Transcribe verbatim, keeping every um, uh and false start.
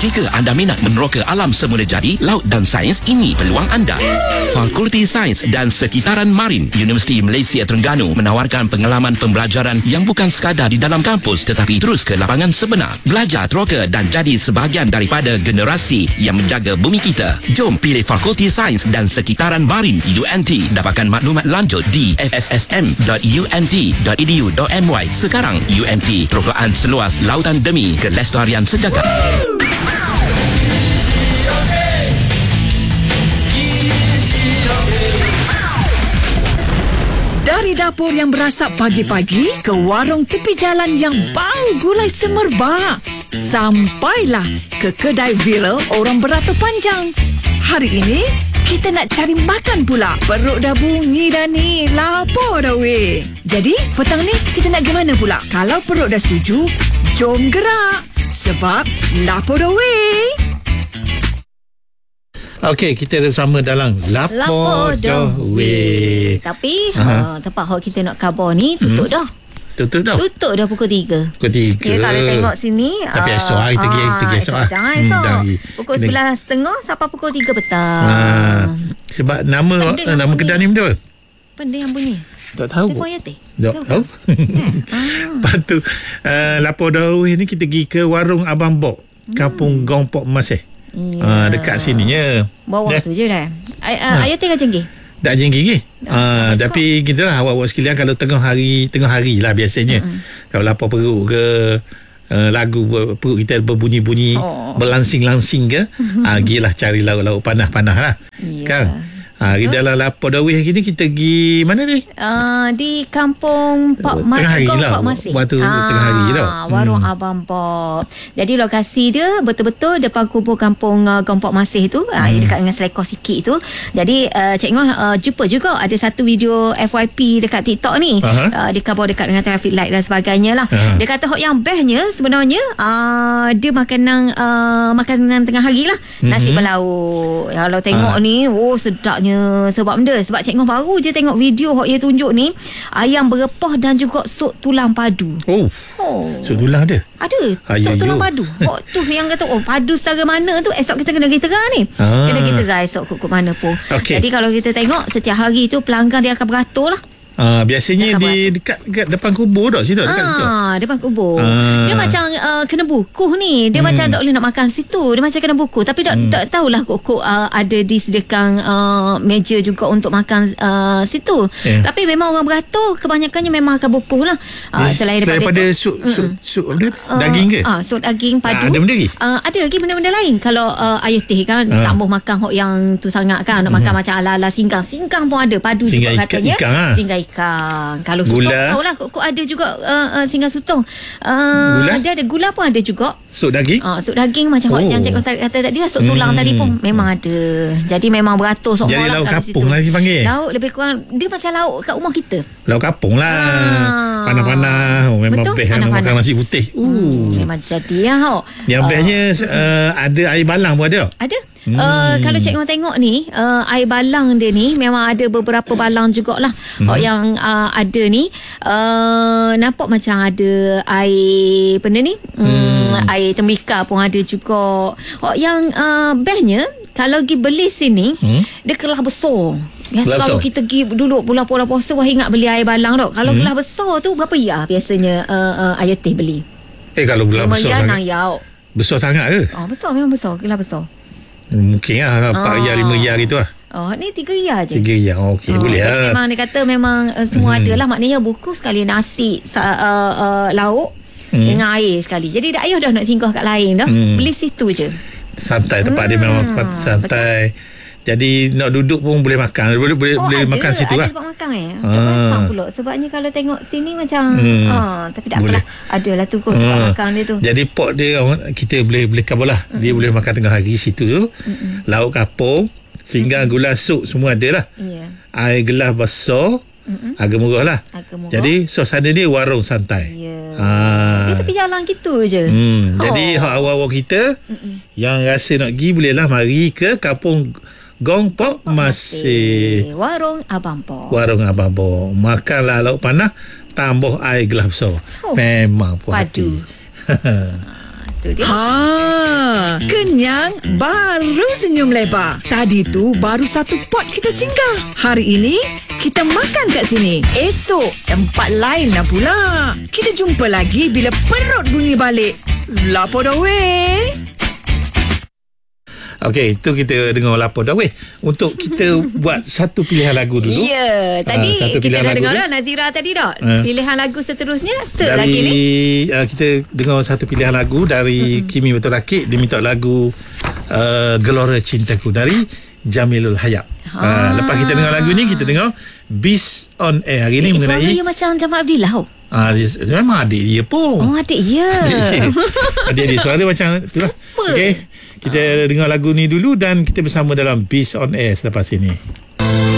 Jika anda minat meneroka alam semula jadi, laut dan sains, ini peluang anda. Fakulti Sains dan Sekitaran Marin Universiti Malaysia Terengganu menawarkan pengalaman pembelajaran yang bukan sekadar di dalam kampus tetapi terus ke lapangan sebenar. Belajar teroka dan jadi sebahagian daripada generasi yang menjaga bumi kita. Jom pilih Fakulti Sains dan Sekitaran Marin U N T. Dapatkan maklumat lanjut di f s s m dot u n t dot e d u dot m y. Sekarang U N T, perlombaan seluas lautan demi kelestarian sejagat. Dari dapur yang berasap pagi-pagi ke warung tepi jalan yang bau gulai semerbak, sampailah ke kedai viral orang beratur panjang. Hari ini kita nak cari makan pula. Perut dah bunyi dah ni, lapar dah weh. Jadi petang ni kita nak pergi mana pula? Kalau perut dah setuju, jom gerak. Sebab lapar dah weh. Okey, kita bersama dalam Lapor Dah Weh. Tapi uh, tempat hot kita nak khabar ni tutup hmm. dah. Tutup dah? Tutup dah pukul tiga. Pukul tiga. Ya, kalau tengok sini. Tapi uh, esok hari pergi, pergi esok lah. Jangan esok. Hmm, pukul sebelas setengah sampai pukul tiga petang. Uh, sebab nama uh, nama kedai ni benda apa? Benda yang bunyi. Tak tahu. Telefon Yati. Tak tahu. Lepas tu, uh, Lapor Dah Weh ni kita pergi ke warung Abang Bok, Kampung Gong Pok Masih. Ya. Uh, dekat sini ya. Bawah tu je dah. Ay, uh, ha. Ayat tengah jenggih. Tak jenggih ke? Uh, tapi kita lah awak-awak sekalian, kalau tengah hari tengah hari lah biasanya. Mm-hmm. Kalau lapar perut ke, uh, lagu perut kita berbunyi-bunyi, oh. berlangsing-langsing ke, mm-hmm. uh, gilah cari lauk-lauk panas-panas lah. Yeah. Kan? Hari ha, dalam Lapor Dah Weh ni kita pergi mana ni? Uh, di Kampung Pak Mas. Tengah hari lah. Waktu ha, tengah hari tau. Warung hmm. Abang Pop. Jadi lokasi dia betul-betul depan kubur Kampung uh, Gong Pok Masih tu. Hmm. Uh, dekat dengan Selekor sikit tu. Jadi uh, Cik Ngah uh, jumpa juga ada satu video F Y P dekat TikTok ni. Uh, dia cover dekat dengan traffic light dan sebagainya lah. Aha. Dia kata hot yang bestnya sebenarnya uh, dia makanan uh, makanan tengah hari lah. Hmm. Nasi berlauk. Kalau tengok ha. ni, oh sedapnya. Sebab benda Sebab Cik Ngah baru je tengok video hok dia tunjuk ni, ayam berepah dan juga sup tulang padu. Oh, oh. Sup tulang ada? Ada. Sup tulang padu. Hok tu yang kata oh padu setara mana tu, esok kita kena kita ni. Ah. Kena kita dah esok kut-kut mana pun. Okay. Jadi kalau kita tengok setiap hari tu pelanggan dia akan beratur lah. Ah, biasanya di dekat, dekat depan kubur tak situ, dekat ah, situ. Depan kubur. Ah. Dia macam uh, kena bukuh ni. Dia hmm. macam tak boleh nak makan situ. Dia macam kena bukuh. Tapi tak, hmm. tak tahulah kok uh, ada disediakan uh, meja juga untuk makan uh, situ. Yeah. Tapi memang orang beratur kebanyakannya memang akan bukuh lah. Uh, selain daripada, daripada sup, sup, sup apa dia? Uh, daging ke? Ah, uh, sup daging padu. Ah, ada benda lagi? Uh, ada lagi benda-benda lain. Kalau uh, ayah teh kan ah. tak mahu makan hok yang tu sangat kan. Nak hmm. makan macam ala-ala singkang. Singkang pun ada. Padu singgang juga ikan, katanya. Ikan, ha? Singgang ikan. Kalau sutong tahulah kok, kok ada juga uh, uh, singgah sutong. Uh, gula? Dia ada gula pun ada juga. Sup daging? Uh, sup daging macam oh. yang Cik kata, kata tadi lah. Sup tulang hmm. tadi pun memang ada. Jadi memang beratur semua lah. Jadi lauk kapung situ. lah dipanggil. Lauk lebih kurang dia macam lauk kat rumah kita. Lauk kapung lah. Ah. Panas-panas. Oh, memang best lah makan nasi putih. Uh. Hmm, memang jadi lah. Yang uh, bestnya uh, ada air balang pun ada. Ada. Hmm. Uh, kalau Cik Ngah tengok ni uh, air balang dia ni memang ada beberapa balang jugalah. Hmm. Oh, yang uh, ada ni uh, nampak macam ada air benda ni hmm. Hmm, air tembika pun ada juga. Oh, yang uh, bestnya kalau pergi beli sini hmm. dia kelah besar. Biasa kalau kita pergi dulu bulan-bulan puasa wah ingat beli air balang tau. Kalau hmm. kelah besar tu berapa ya biasanya uh, uh, air teh beli? Eh kalau kelah besar sangat. Nang besar sangat ke? Oh, besar memang besar, kelah besar. Mungkin lah empat riyal, lima riyal gitu lah. Oh, ni tiga riyal je. Tiga riyal, oh, okey, oh, boleh lah. Memang dia kata memang uh, semua hmm. ada lah. Maknanya buku sekali nasi, uh, uh, lauk hmm. dengan air sekali. Jadi dah ayah dah nak singgah kat lain dah. Hmm. Beli situ je. Santai, tempat hmm. dia memang santai. Betul. Jadi nak duduk pun boleh makan. Boleh boleh, oh, boleh ada, makan situ ada lah. Ada tempat makan eh. Tak pasang pula. Sebabnya kalau tengok sini macam hmm. ha, tapi tak boleh. Apalah. Adalah tu kot hmm. tempat makan dia tu. Jadi pot dia kita boleh boleh cover lah. Hmm. Dia boleh makan tengah hari situ tu. Hmm. Lauk kapung, sehingga hmm. gula sup semua ada lah. Yeah. Air gelas besar. Mm-mm. Harga murah lah. Harga murah. Jadi suasana dia warung santai. Ya. Yeah. Dia tepi jalan gitu je. Hmm. Oh. Jadi awal-awal kita Mm-mm. yang rasa nak pergi bolehlah mari ke Kampung Gong Pok Masih. Warung Abang Pok. Warung Abang Pok. Makanlah lauk panas, tambah air gelas besar. Oh. Memang puas hati. tu dia. Ha, kenyang baru senyum lebar. Tadi tu baru satu pot kita singgah. Hari ini kita makan kat sini. Esok tempat lain lah pula. Kita jumpa lagi bila perut bunyi balik. Lapo dah weh. Okey, itu kita dengar lapor dah weh. Untuk kita buat satu pilihan lagu dulu. Ya, tadi Ah, satu kita pilihan dah lagu dengar tu. dah Nazira tadi dah. Ah. Pilihan lagu seterusnya se Dari lagi ni. uh, kita dengar satu pilihan lagu dari mm-hmm. Kimi Betul Rakit. Dia minta lagu uh, Gelora Cintaku dari Jamilul Hayat. Ha. Uh, lepas kita dengar lagu ni, kita dengar Beast on Air. Hari ni eh, mengenai suara dia macam Jamal Abdillah. Oh, Ah, dia, memang adik dia pun. oh adik ya. Adik dia suara macam itulah. Okey, kita dengar lagu ni dulu dan kita bersama dalam Beast on Air selepas ini.